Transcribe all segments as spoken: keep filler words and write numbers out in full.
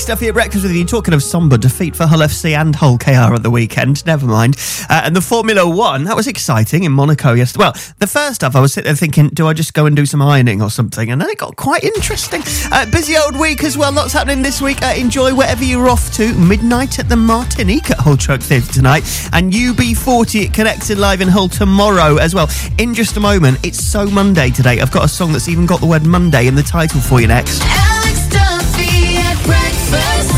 Stuffy at breakfast with you. Talking of sombre defeat for Hull F C and Hull K R at the weekend. Never mind. Uh, and the Formula One, that was exciting in Monaco yesterday. Well, the first half I was sitting there thinking, do I just go and do some ironing or something? And then it got quite interesting. Uh, busy old week as well. Lots happening this week. Uh, enjoy wherever you're off to. Midnight at the Martinique at Hull Truck Theatre tonight. And U B forty at Connected Live in Hull tomorrow as well. In just a moment, it's So Monday today. I've got a song that's even got the word Monday in the title for you next. Alex Duffy at breakfast.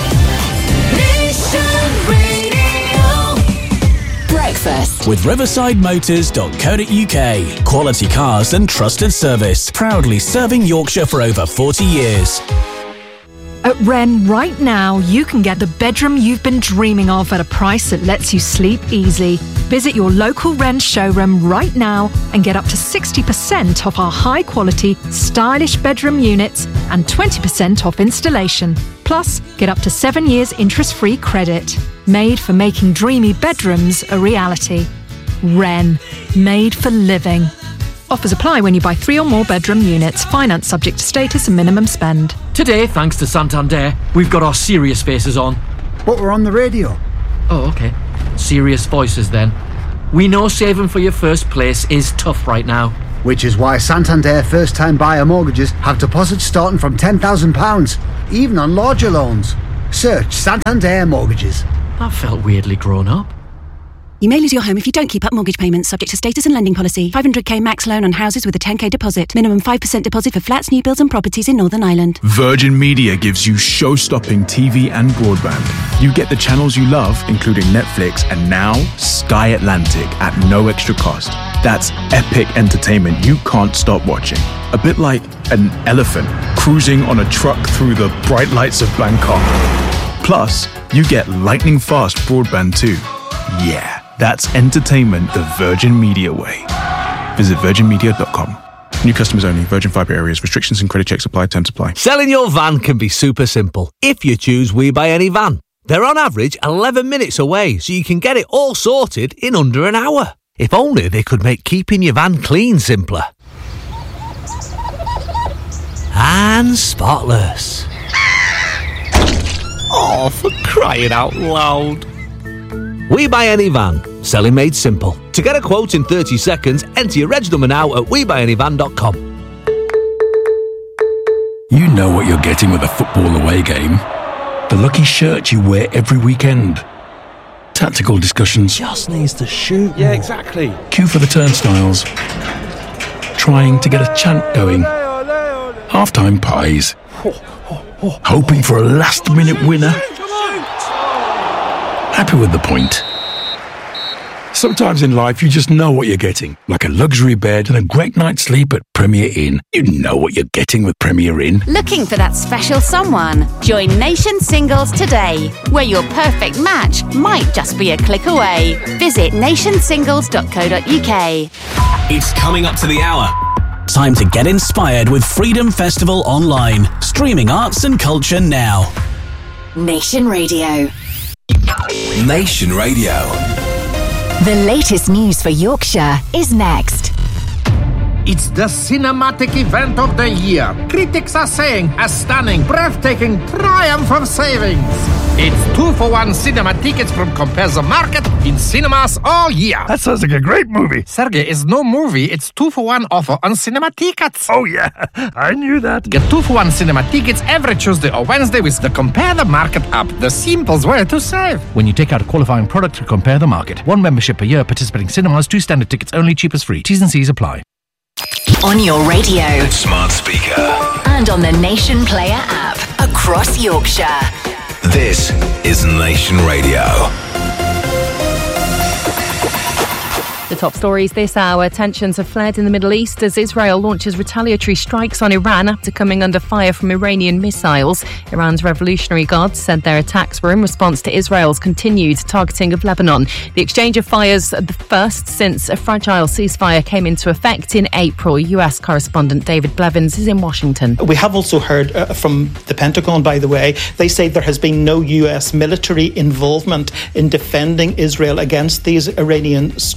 Nation Radio. Breakfast with riverside motors dot co dot uk. Quality cars and trusted service. Proudly serving Yorkshire for over forty years. At Wren, right now, you can get the bedroom you've been dreaming of at a price that lets you sleep easy. Visit your local Wren showroom right now and get up to sixty percent off our high-quality, stylish bedroom units and twenty percent off installation. Plus, get up to seven years interest-free credit. Made for making dreamy bedrooms a reality. Wren, made for living. Offers apply when you buy three or more bedroom units. Finance subject to status and minimum spend. Today, thanks to Santander, we've got our serious faces on. But we're on the radio. Oh, okay. Serious voices then. We know saving for your first place is tough right now. Which is why Santander first-time buyer mortgages have deposits starting from ten thousand pounds, even on larger loans. Search Santander Mortgages. That felt weirdly grown up. You may lose your home if you don't keep up mortgage payments, subject to status and lending policy. five hundred k max loan on houses with a ten k deposit. Minimum five percent deposit for flats, new builds and properties in Northern Ireland. Virgin Media gives you show-stopping T V and broadband. You get the channels you love, including Netflix and now Sky Atlantic at no extra cost. That's epic entertainment you can't stop watching. A bit like an elephant cruising on a truck through the bright lights of Bangkok. Plus, you get lightning-fast broadband too. Yeah. That's entertainment the Virgin Media way. Visit virgin media dot com. New customers only. Virgin Fibre areas. Restrictions and credit checks apply. Terms apply. Selling your van can be super simple if you choose We Buy Any Van. They're on average eleven minutes away, so you can get it all sorted in under an hour. If only they could make keeping your van clean simpler. And spotless. Oh, for crying out loud. We Buy Any Van. Selling made simple. To get a quote in thirty seconds, enter your reg number now at we buy any van dot com. You know what you're getting with a football away game. The lucky shirt you wear every weekend. Tactical discussions. Just needs to shoot. Yeah, exactly. Queue for the turnstiles. Trying to get a chant going. Half-time pies. Hoping for a last-minute winner. Happy with the point. Sometimes in life you just know what you're getting. Like a luxury bed and a great night's sleep at Premier Inn. You know what you're getting with Premier Inn. Looking for that special someone? Join Nation Singles today, where your perfect match might just be a click away. Visit nation singles dot co dot uk. It's coming up to the hour. Time to get inspired with Freedom Festival Online. Streaming arts and culture now. Nation Radio. Nation Radio. The latest news for Yorkshire is next. It's the cinematic event of the year. Critics are saying a stunning, breathtaking triumph of savings. It's two for one cinema tickets from Compare the Market in cinemas all year. That sounds like a great movie. Sergey, it's no movie. It's two for one offer on cinema tickets. Oh, yeah. I knew that. Get two for one cinema tickets every Tuesday or Wednesday with the Compare the Market app. The simplest way to save. When you take out a qualifying product to Compare the Market. One membership per year, participating cinemas, two standard tickets only, cheapest free. T's and C's apply. On your radio. Smart speaker. And on the Nation Player app. Across Yorkshire. This is Nation Radio. The top stories this hour. Tensions have flared in the Middle East as Israel launches retaliatory strikes on Iran after coming under fire from Iranian missiles. Iran's Revolutionary Guards said their attacks were in response to Israel's continued targeting of Lebanon. The exchange of fires, the first since a fragile ceasefire came into effect in April. U S correspondent David Blevins is in Washington. We have also heard uh, from the Pentagon, by the way. They say there has been no U S military involvement in defending Israel against these Iranian strikes.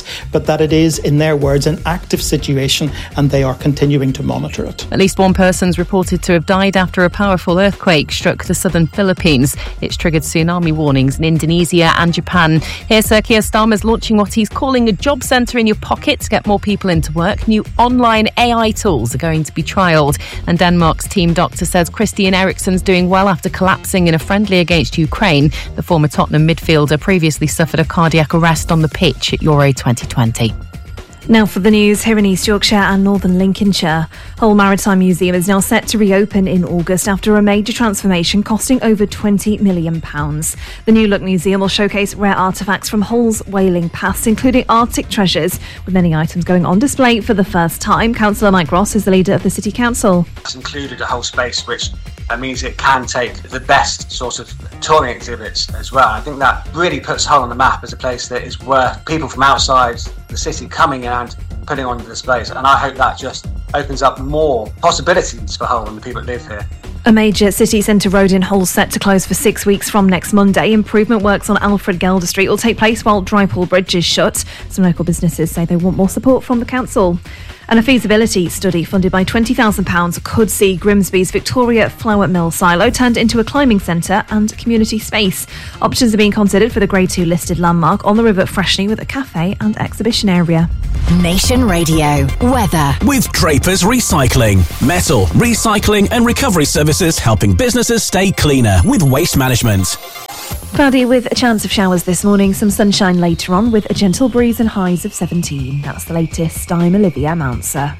but that it is, in their words, an active situation and they are continuing to monitor it. At least one person's reported to have died after a powerful earthquake struck the southern Philippines. It's triggered tsunami warnings in Indonesia and Japan. Here, Sir Keir Starmer's launching what he's calling a job centre in your pocket to get more people into work. New online A I tools are going to be trialled. And Denmark's team doctor says Christian Eriksen's doing well after collapsing in a friendly against Ukraine. The former Tottenham midfielder previously suffered a cardiac arrest on the pitch at Euro twenty twenty. Now for the news here in East Yorkshire and Northern Lincolnshire. Hull Maritime Museum is now set to reopen in August after a major transformation costing over twenty million pounds. The New Look Museum will showcase rare artefacts from Hull's whaling past, including Arctic treasures, with many items going on display for the first time. Councillor Mike Ross is the leader of the City Council. It's included a whole space which that means it can take the best sort of touring exhibits as well. I think that really puts Hull on the map as a place that is worth people from outside the city coming and putting on displays. And I hope that just opens up more possibilities for Hull and the people that live here. A major city centre road in Hull set to close for six weeks from next Monday. Improvement works on Alfred Gelder Street will take place while Drypool Bridge is shut. Some local businesses say they want more support from the council. And a feasibility study funded by twenty thousand pounds could see Grimsby's Victoria Flour Mill silo turned into a climbing centre and community space. Options are being considered for the Grade two listed landmark on the river at Freshney with a cafe and exhibition area. Nation Radio weather with Draper's Recycling, metal recycling and recovery services, helping businesses stay cleaner with waste management. Cloudy with a chance of showers this morning, some sunshine later on with a gentle breeze and highs of seventeen. That's the latest. I'm Olivia Mounser.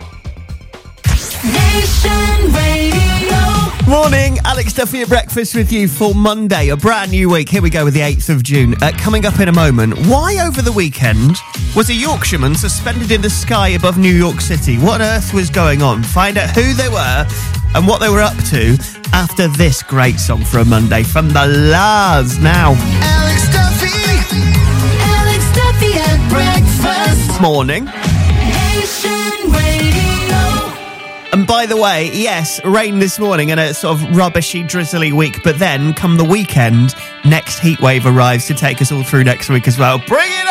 Nation Radio. Morning, Alex Duffy at breakfast with you for Monday, a brand new week. Here we go with the eighth of June. Uh, coming up in a moment, why over the weekend was a Yorkshireman suspended in the sky above New York City? What on earth was going on? Find out who they were and what they were up to after this great song for a Monday from the Lars. Now, Alex Duffy, Alex Duffy at breakfast. Morning. Nation Radio. And by the way, yes, rain this morning and a sort of rubbishy, drizzly week. But then, come the weekend, next heatwave arrives to take us all through next week as well. Bring it on!